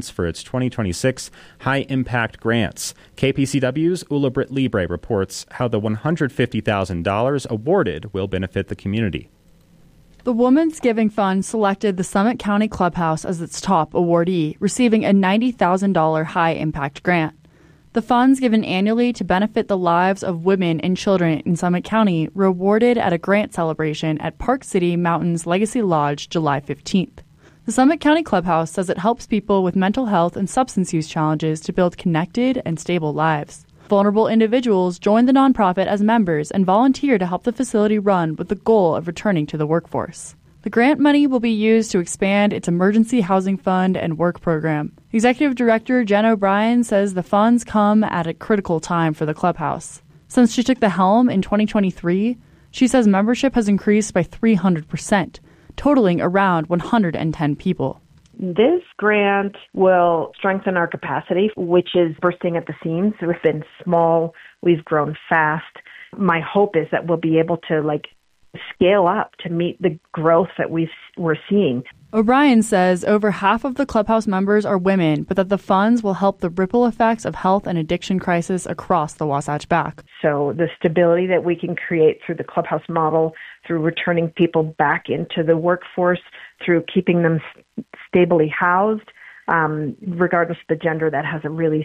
for its 2026 high-impact grants. KPCW's Ula Britt Libre reports how the $150,000 awarded will benefit the community. The Women's Giving Fund selected the Summit County Clubhouse as its top awardee, receiving a $90,000 high-impact grant. The funds given annually to benefit the lives of women and children in Summit County were awarded at a grant celebration at Park City Mountains Legacy Lodge July 15th. The Summit County Clubhouse says it helps people with mental health and substance use challenges to build connected and stable lives. Vulnerable individuals join the nonprofit as members and volunteer to help the facility run with the goal of returning to the workforce. The grant money will be used to expand its emergency housing fund and work program. Executive Director Jen O'Brien says the funds come at a critical time for the clubhouse. Since she took the helm in 2023, she says membership has increased by 300%, totaling around 110 people. This grant will strengthen our capacity, which is bursting at the seams. We've been small, we've grown fast. My hope is that we'll be able to scale up to meet the growth that we're seeing. O'Brien says over half of the clubhouse members are women, but that the funds will help the ripple effects of health and addiction crisis across the Wasatch Back. So the stability that we can create through the clubhouse model, through returning people back into the workforce, through keeping them stably housed, regardless of the gender, that has a really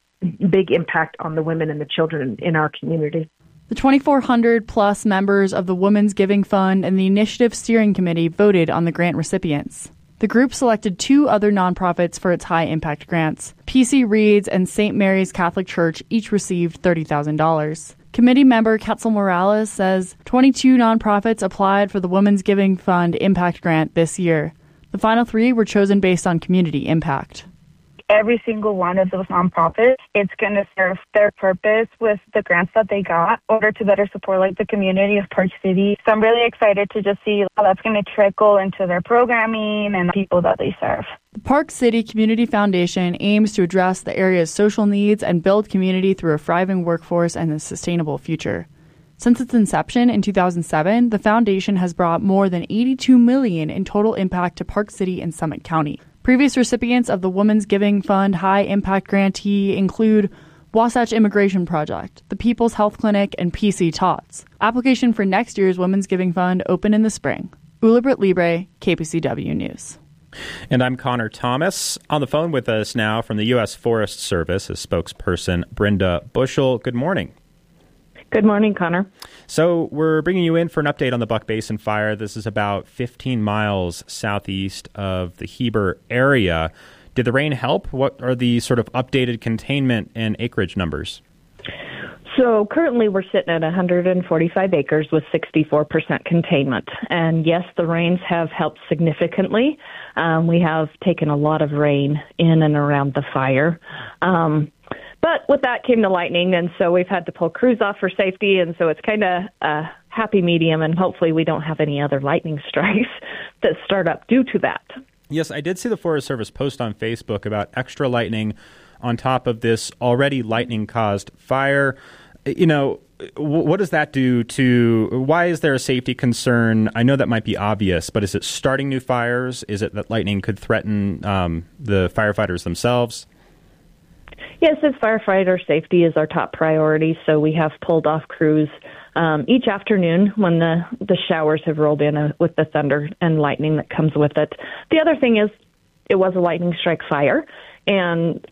big impact on the women and the children in our community. The 2,400 plus members of the Women's Giving Fund and the Initiative Steering Committee voted on the grant recipients. The group selected two other nonprofits for its high-impact grants. PC Reads and St. Mary's Catholic Church each received $30,000. Committee member Quetzal Morales says 22 nonprofits applied for the Women's Giving Fund Impact Grant this year. The final three were chosen based on community impact. Every single one of those nonprofits, it's going to serve their purpose with the grants that they got in order to better support the community of Park City. So I'm really excited to just see how that's going to trickle into their programming and the people that they serve. The Park City Community Foundation aims to address the area's social needs and build community through a thriving workforce and a sustainable future. Since its inception in 2007, the foundation has brought more than $82 million in total impact to Park City and Summit County. Previous recipients of the Women's Giving Fund High Impact Grantee include Wasatch Immigration Project, the People's Health Clinic, and PC Tots. Application for next year's Women's Giving Fund open in the spring. Ula Britt Libre, KPCW News. And I'm Connor Thomas. On the phone with us now from the U.S. Forest Service is spokesperson Brenda Bushel. Good morning. Good morning, Connor. So we're bringing you in for an update on the Buck Basin fire. This is about 15 miles southeast of the Heber area. Did the rain help? What are the sort of updated containment and acreage numbers? So currently we're sitting at 145 acres with 64% containment. And yes, the rains have helped significantly. We have taken a lot of rain in and around the fire. But with that came the lightning, and so we've had to pull crews off for safety, and so it's kind of a happy medium, and hopefully we don't have any other lightning strikes that start up due to that. Yes, I did see the Forest Service post on Facebook about extra lightning on top of this already lightning-caused fire. You know, what does that do to, why is there a safety concern? I know that might be obvious, but is it starting new fires? Is it that lightning could threaten the firefighters themselves? Yes, as firefighter safety is our top priority, so we have pulled off crews each afternoon when the showers have rolled in with the thunder and lightning that comes with it. The other thing is it was a lightning strike fire, and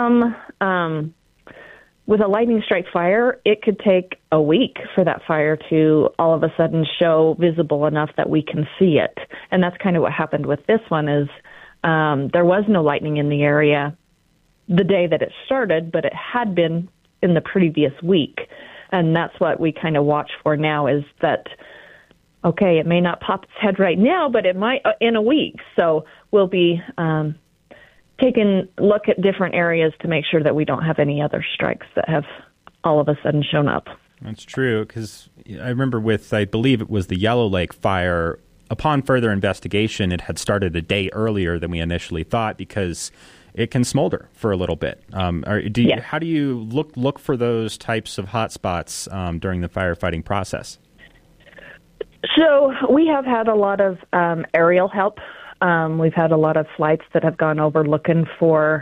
with a lightning strike fire, it could take a week for that fire to all of a sudden show visible enough that we can see it. And that's kind of what happened with this one is there was no lightning in the area the day that it started, but it had been in the previous week. And that's what we kind of watch for now is that, okay, it may not pop its head right now, but it might in a week. So we'll be taking a look at different areas to make sure that we don't have any other strikes that have all of a sudden shown up. That's true, because I remember I believe it was the Yellow Lake fire, upon further investigation, it had started a day earlier than we initially thought because it can smolder for a little bit. How do you look for those types of hot spots during the firefighting process? So we have had a lot of aerial help We've had a lot of flights that have gone over looking for